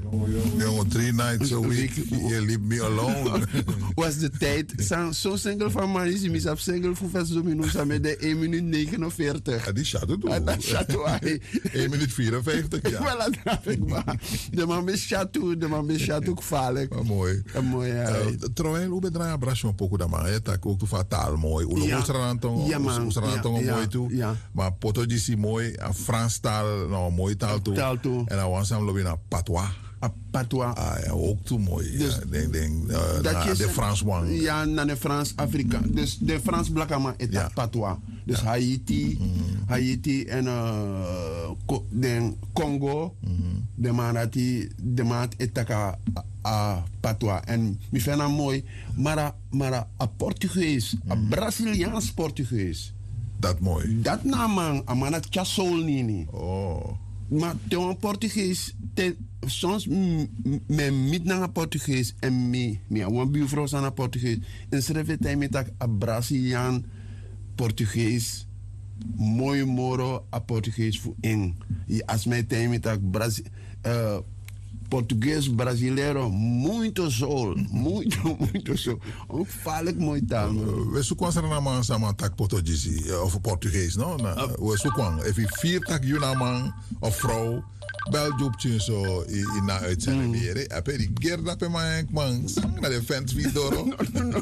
Jongen, 3 nights a week. You leave me alone. Was de tijd. Zo'n single van mij is mis op single voor vast minuten met de 1 minuut 49. Ja, die chateau doen. Dat chateau. 1 minuut 54, ja. Voilà, dat ik maar. De man is chateau gevaarlijk. Maar mooi. Mooi. Terwijl, hoe bedrijf Abrassion Poco da man, je tak ook toevallig taal mooi. Oesrantong mooi toe. Ja. Maar Portugees mooi, Frans taal, nou mooi taal toe. En dan was hem lopen naar Patois. Patois. Ja, ook toe mooi. Dus, de Frans one. Ja, naar de Frans Afrika. Dus de Frans blakama is Patois. Dus Haiti en de Congo, de maat etaka Patois. En mi vind dat mooi, maar a Portugees, a Braziliaans Portugees. Dat mooi. Dat naman, a dat chasol nini. Oh. Maar toen Portugees, soms met niet naar Portugees en me, een buurvrouw is naar Portugees. En schrijf het met een Braziliaan Portugees, mooi moro a Portugees voor in. Als mij tijd met een Portugees brasileiro, muito sol, muito sol. Een gevaarlijk mooi taal. We zoeken ze naar man samen tak Portugees of Portugees, no? We zoeken. If je 4 tak man of vrouw. Belgium zo in na uitzending weer. Heb je die gerda pe man naar de fans wie door.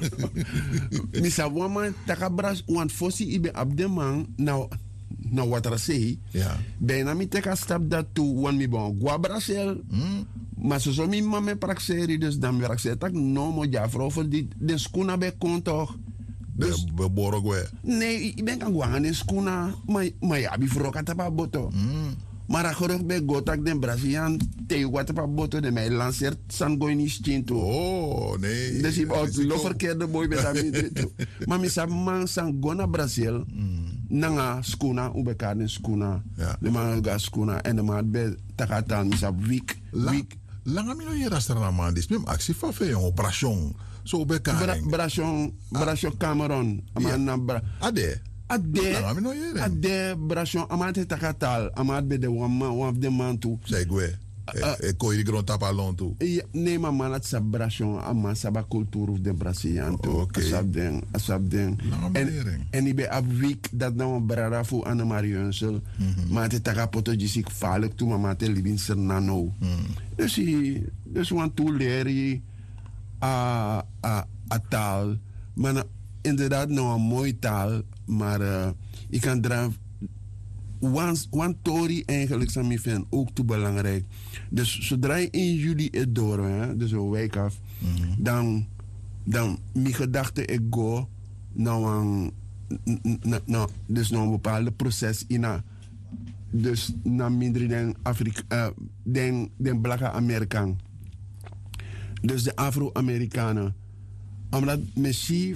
Misa woman takabras want fosi ibe abde man nou wat er zei. Ja. Bijna mi teka stap dat toe wan mi bon gua Brasel. Maar zo mi mame praxeri dus dan weer ik tak no mo ja vrouw voor die de skuna be kon toch. Dus borogwe. Nee, ik ben kan gwa de skuna maar ja bi vrouw katapa boto. Maar ik ben gotak den Braziliaan te wat op boto de mij lanceert san go in stinto. Oh nee. Dus ik ook lo verkeerde boy met dat. Maar mi sab man san go na Brazil. Nanga skuna ubeka den skuna. De man ga skuna en de man be takatan mi sab week. Langa mi no yera strana man dis mem actie fa fe een operation. So ubeka. Operation Cameroon. Ade. Ade brasyon amate takatal amate be de one of the man too. Segwe. Ko iri gron tapalon too. Nee maar man sa brasyon ama saba cultuur of de Brazilian too. Asab den. En ibe ab week dat nou brada fu Anne Marie Hunsel. Maar te takapoto jisik gevaarlijk toe maar te libin sernano. Dus want toe leren a taal. Maar inderdaad nou een mooie taal. Maar ik kan er one tori eigenlijk zijn mijn fan ook te belangrijk. Dus zodra je in juli het door, hè, dus een week af, dan mijn gedachte ik go dus naar een bepaalde proces in dus naar minder dan Afrika, den blakke Amerikaan. Dus de Afro-Amerikanen. Omdat misschien